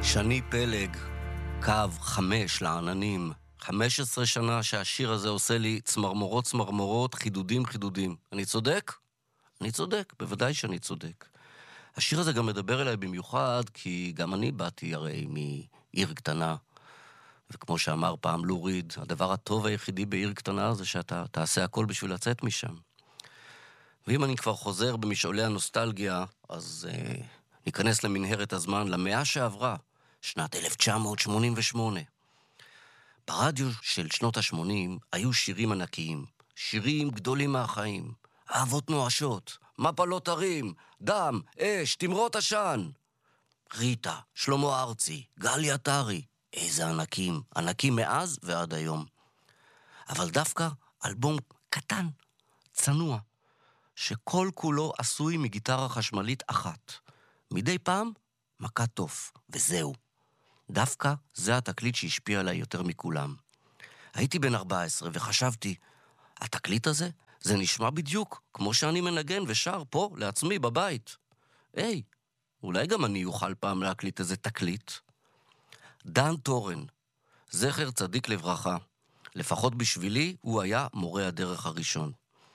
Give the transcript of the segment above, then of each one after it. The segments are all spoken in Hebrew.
שני פלג, קו 5 לעננים. 15 שנה שהשיר הזה עושה לי צמרמורות, חידודים. אני צודק? אני צודק, בוודאי שאני צודק. השיר הזה גם מדבר אליי במיוחד, כי גם אני באתי הרי מעיר קטנה. וכמו שאמר פעם לוריד, הדבר הטוב היחידי בעיר קטנה זה שאתה תעשה הכל בשביל לצאת משם. ואם אני כבר חוזר במשעולי הנוסטלגיה, אז ניכנס למנהרת הזמן, למאה שעברה, שנת 1988. ברדיו של שנות ה-80 היו שירים ענקיים, שירים גדולים מהחיים, אהבות נואשות, מפלות הרים, דם, אש, תמרות עשן. ריטה, שלמה ארצי, גלי עטרי, איזה ענקים, ענקים מאז ועד היום. אבל דווקא אלבום קטן, צנוע, שכל כולו עשוי מגיטרה חשמלית אחת. מדי פעם, מכת טוף, וזהו. דווקא זה התקליט שהשפיע עליי יותר מכולם. הייתי בן 14 וחשבתי, התקליט הזה, זה נשמע בדיוק כמו שאני מנגן ושר פה לעצמי בבית. היי, אולי גם אני אוכל פעם להקליט איזה תקליט? דן טורן, זכר צדיק לברכה, לפחות בשבילי הוא היה מורה הדרך הראשון.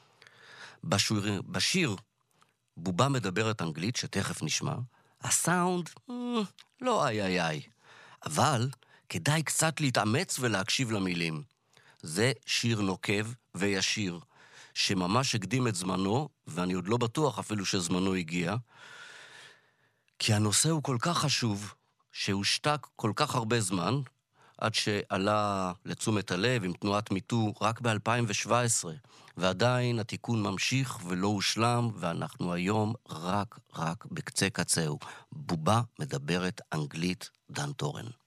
בשיר בובה מדברת אנגלית, שתכף נשמע, הסאונד לא איי. אבל כדאי קצת להתאמץ ולהקשיב למילים. זה שיר נוקב וישיר, שממש הקדים את זמנו, ואני עוד לא בטוח אפילו שזמנו הגיע, כי הנושא הוא כל כך חשוב, שהושתק כל כך הרבה זמן, עד שעלה לתשומת הלב עם תנועת מיטו רק ב-2017, ועדיין התיקון ממשיך ולא הושלם, ואנחנו היום רק בקצה קצהו. בובה מדברת אנגלית, דן טורן.